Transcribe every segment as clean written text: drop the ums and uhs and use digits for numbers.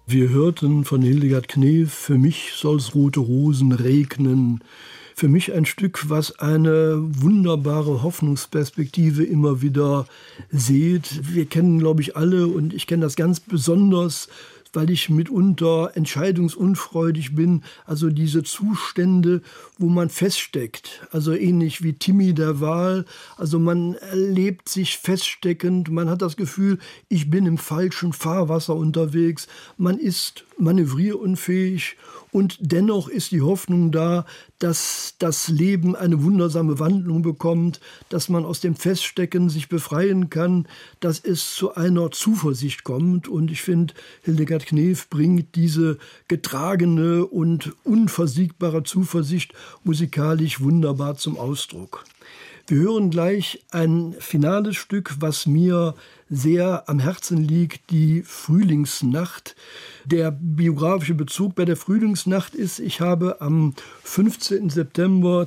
Wir hörten von Hildegard Knef, für mich soll's rote Rosen regnen. Für mich ein Stück, was eine wunderbare Hoffnungsperspektive immer wieder sieht. Wir kennen, glaube ich, alle, und ich kenne das ganz besonders, weil ich mitunter entscheidungsunfreudig bin. Also diese Zustände, wo man feststeckt. Also ähnlich wie Timmy der Wal. Also man erlebt sich feststeckend. Man hat das Gefühl, ich bin im falschen Fahrwasser unterwegs. Man ist manövrierunfähig. Und dennoch ist die Hoffnung da, dass das Leben eine wundersame Wandlung bekommt, dass man aus dem Feststecken sich befreien kann, dass es zu einer Zuversicht kommt. Und ich finde, Hildegard Knef bringt diese getragene und unversiegbare Zuversicht musikalisch wunderbar zum Ausdruck. Wir hören gleich ein finales Stück, was mir sehr am Herzen liegt, die Frühlingsnacht. Der biografische Bezug bei der Frühlingsnacht ist, ich habe am 15. September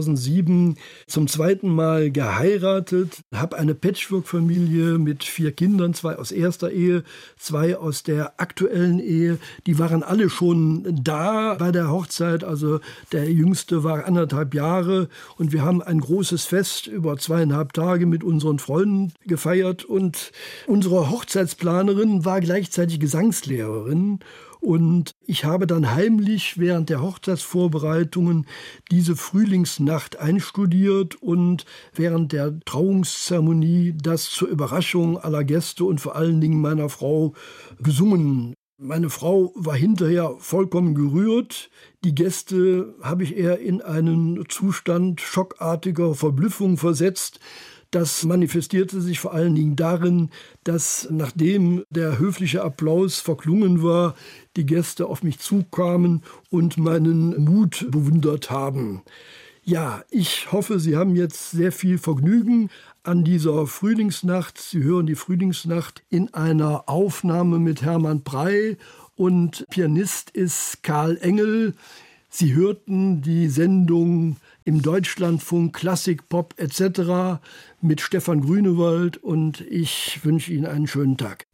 2007 zum zweiten Mal geheiratet, habe eine Patchwork-Familie mit 4 Kindern, 2 aus erster Ehe, 2 aus der aktuellen Ehe. Die waren alle schon da bei der Hochzeit, also der Jüngste war 1,5 Jahre, und wir haben ein großes Fest über 2,5 Tage mit unseren Freunden gefeiert, und unsere Hochzeitsplanerin war gleichzeitig Gesangslehrerin. Und ich habe dann heimlich während der Hochzeitsvorbereitungen diese Frühlingsnacht einstudiert und während der Trauungszeremonie das zur Überraschung aller Gäste und vor allen Dingen meiner Frau gesungen. Meine Frau war hinterher vollkommen gerührt. Die Gäste habe ich eher in einen Zustand schockartiger Verblüffung versetzt. Das manifestierte sich vor allen Dingen darin, dass nachdem der höfliche Applaus verklungen war, die Gäste auf mich zukamen und meinen Mut bewundert haben. Ja, ich hoffe, Sie haben jetzt sehr viel Vergnügen an dieser Frühlingsnacht. Sie hören die Frühlingsnacht in einer Aufnahme mit Hermann Prey, und Pianist ist Karl Engel. Sie hörten die Sendung im Deutschlandfunk Klassik, Pop etc. mit Stefan Grünewald, und ich wünsche Ihnen einen schönen Tag.